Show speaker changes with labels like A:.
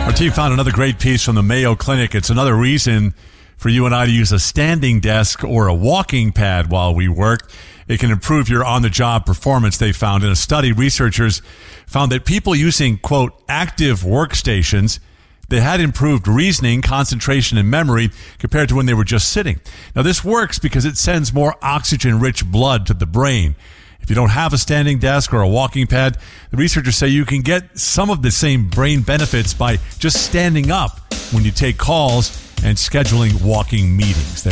A: Our team found another great piece from the Mayo Clinic. It's another reason for you and I to use a standing desk or a walking pad while we work. It can improve your on-the-job performance, they found. In a study, researchers found that people using, quote, active workstations, they had improved reasoning, concentration, and memory compared to when they were just sitting. Now, this works because it sends more oxygen-rich blood to the brain. If you don't have a standing desk or a walking pad, the researchers say you can get some of the same brain benefits by just standing up when you take calls and scheduling walking meetings.